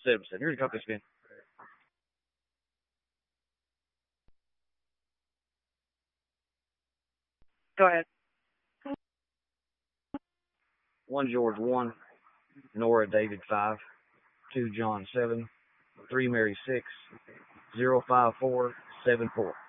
Simpson. Here's a copy spin. Go ahead. 1 George 1, Nora David 5, 2 John 7, 3 Mary 6, 05474.